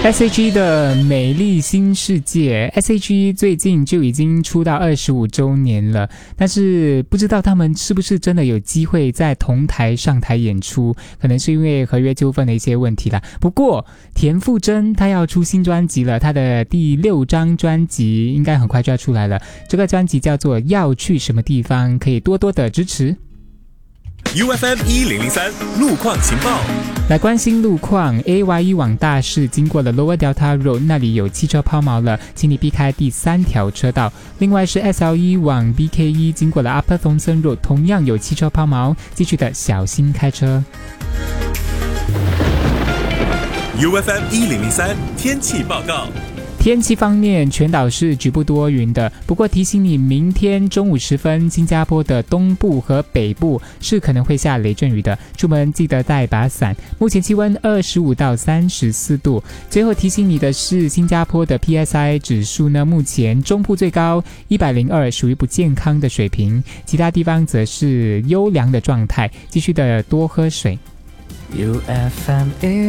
S.H.E 的美丽新世界 S.H.E 最近就已经出道25周年了，但是不知道他们是不是真的有机会在同台上台演出，可能是因为合约纠纷的一些问题啦。不过田馥甄她要出新专辑了，她的第6张专辑应该很快就要出来了，这个专辑叫做要去什么地方，可以多多的支持。 UFM 1003路况情报， 来关心路况 ，AYE 往大市经过了 Lower Delta Road， 那里有汽车抛锚了，请你避开第3条车道。另外是 SLE 往 BKE 经过了 Upper Thomson Road， 同样有汽车抛锚，继续的小心开车。 UFM 1003天气报告。 天气方面，全岛是局部多云的，不过提醒你，明天中午时分，新加坡的东部和北部是可能会下雷阵雨的，出门记得带把伞。目前气温25到34度。最后提醒你的是，新加坡的 PSI 指数呢，目前中部最高102，属于不健康的水平，其他地方则是优良的状态，继续的多喝水。 UFM